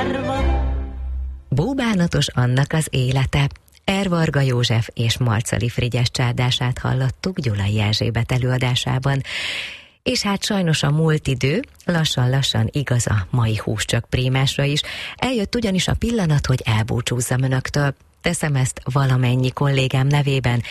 Búbánatos Annak az élete. R. Varga József és Marcali Frigyes csárdását hallottuk Gyulai Erzsébet előadásában. És hát sajnos a múlt idő, lassan-lassan igaz a mai Húscsak Prémásra is. Eljött ugyanis a pillanat, hogy elbúcsúzzam önöktől. Teszem ezt valamennyi kollégám nevében,